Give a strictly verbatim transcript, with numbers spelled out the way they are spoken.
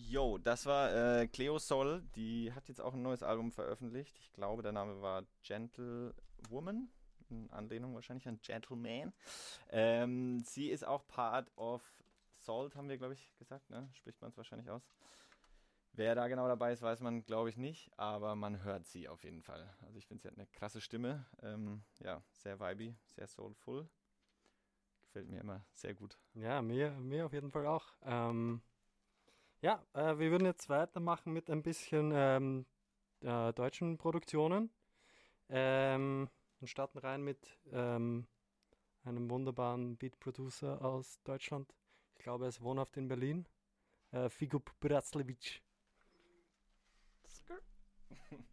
Jo, das war äh, Cleo Sol. Die hat jetzt auch ein neues Album veröffentlicht. Ich glaube, der Name war Gentlewoman. In Anlehnung wahrscheinlich an Gentleman. Ähm, sie ist auch Part of Salt, haben wir, glaube ich, gesagt. Ne? Spricht man es wahrscheinlich aus. Wer da genau dabei ist, weiß man, glaube ich, nicht. Aber man hört sie auf jeden Fall. Also ich finde, sie hat eine krasse Stimme. Ähm, ja, sehr vibey, sehr soulful. Gefällt mir immer sehr gut. Ja, mir, mir auf jeden Fall auch. Ähm, ja, äh, wir würden jetzt weitermachen mit ein bisschen ähm, äh, deutschen Produktionen. Ähm, und starten rein mit ähm, einem wunderbaren Beat-Producer aus Deutschland. Ich glaube, er ist wohnhaft in Berlin. Äh, Figup Braclewitsch.